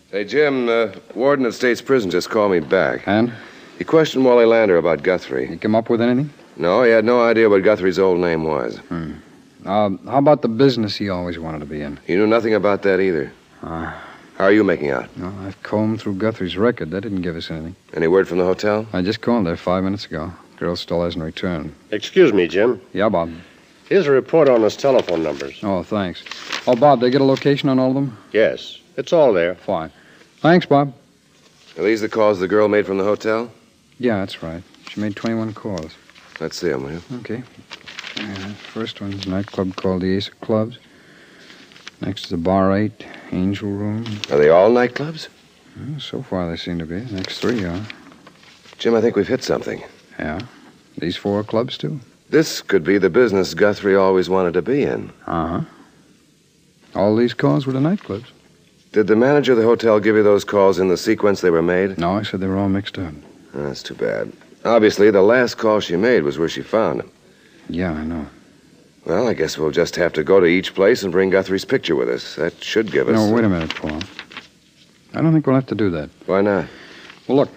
Hey, Jim, warden at State's Prison just called me back. And? He questioned Wally Lander about Guthrie. You come up with anything? No, he had no idea what Guthrie's old name was. How about the business he always wanted to be in? He knew nothing about that either. How are you making out? No, I've combed through Guthrie's record. That didn't give us anything. Any word from the hotel? I just called there 5 minutes ago. Girl still hasn't returned. Excuse me, Jim. Yeah, Bob. Here's a report on his telephone numbers. Oh, thanks. Oh, Bob, they get a location on all of them? Yes, it's all there. Fine. Thanks, Bob. Are these the calls the girl made from the hotel? Yeah, that's right. She made 21 calls. Let's see them, will you? Okay. First one's a nightclub called the Ace of Clubs. Next is the Bar 8, Angel Room. Are they all nightclubs? So far, they seem to be. The next 3 are. Jim, I think we've hit something. Yeah. These 4 clubs, too? This could be the business Guthrie always wanted to be in. Uh-huh. All these calls were to nightclubs. Did the manager of the hotel give you those calls in the sequence they were made? No, I said they were all mixed up. That's too bad. Obviously, the last call she made was where she found him. Yeah, I know. Well, I guess we'll just have to go to each place and bring Guthrie's picture with us. That should give us... No, wait a minute, Paul. I don't think we'll have to do that. Why not? Well, look,